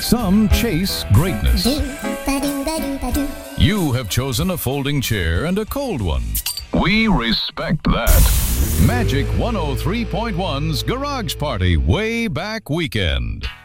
Some chase greatness. You have chosen a folding chair and a cold one. We respect that. Magic 103.1's Garage Party Way Back Weekend.